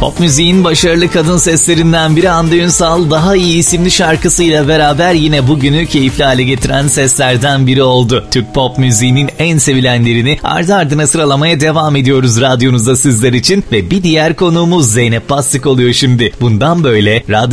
Pop müziğin başarılı kadın seslerinden biri Hande Ünsal, Daha İyi isimli şarkısıyla beraber yine bugünü keyifli hale getiren seslerden biri oldu. Türk pop müziğinin en sevilenlerini ardı ardına sıralamaya devam ediyoruz radyonuzda sizler için ve bir diğer konuğumuz Zeynep Bastık oluyor şimdi. Bundan böyle radyo